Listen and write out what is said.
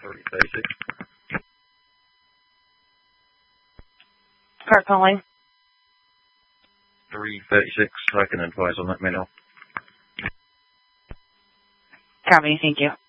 336. Car calling. 336. I can advise on that, Manuel. Copy, thank you.